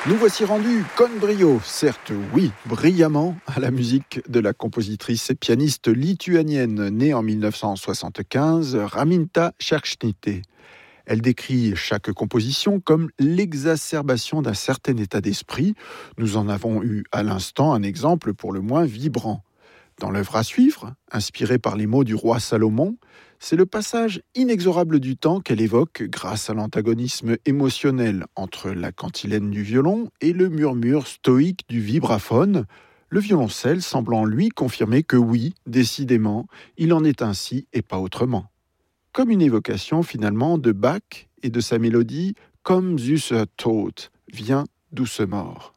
Nous voici rendus con brio, certes oui, brillamment, à la musique de la compositrice et pianiste lituanienne née en 1975, Raminta Šerkšnytė. Elle décrit chaque composition comme l'exacerbation d'un certain état d'esprit. Nous en avons eu à l'instant un exemple pour le moins vibrant. Dans l'œuvre à suivre, inspirée par les mots du roi Salomon, c'est le passage inexorable du temps qu'elle évoque grâce à l'antagonisme émotionnel entre la cantilène du violon et le murmure stoïque du vibraphone, le violoncelle semblant lui confirmer que oui, décidément, il en est ainsi et pas autrement. Comme une évocation finalement de Bach et de sa mélodie « Comme Süßer Tod » vient douce mort.